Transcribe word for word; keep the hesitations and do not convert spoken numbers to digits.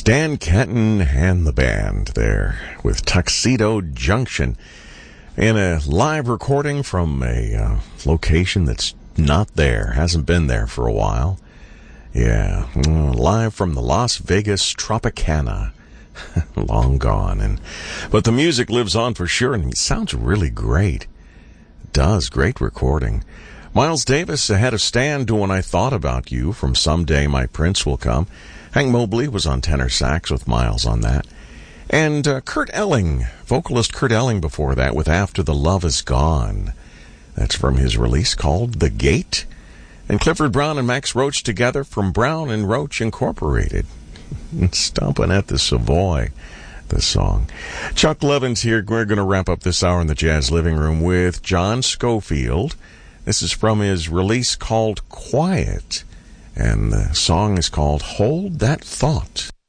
Stan Kenton and the band there with Tuxedo Junction in a live recording from a uh, location that's not there, hasn't been there for a while. Yeah, live from the Las Vegas Tropicana. Long gone. and But the music lives on for sure, and it sounds really great. It does. Great recording. Miles Davis ahead of Stan doing I Thought About You from Someday My Prince Will Come. Hank Mobley was on tenor sax with Miles on that. And uh, Kurt Elling, vocalist Kurt Elling before that with After the Love Is Gone. That's from his release called The Gate. And Clifford Brown and Max Roach together from Brown and Roach Incorporated. Stomping at the Savoy, the song. Chuck Levin's here. We're going to wrap up this hour in the Jazz Living Room with John Scofield. This is from his release called Quiet. And the song is called Hold That Thought.